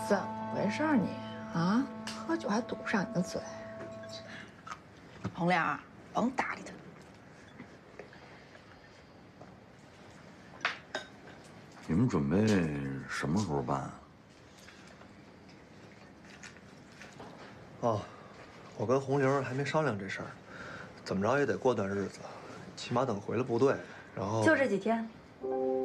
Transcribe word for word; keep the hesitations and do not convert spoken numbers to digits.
怎么回事你啊？喝酒还堵不上你的嘴。红莲儿，甭搭理他。 你们准备什么时候办啊？ 哦，我跟红玲还没商量这事儿，怎么着也得过段日子，起码等回了部队，然后就这几天。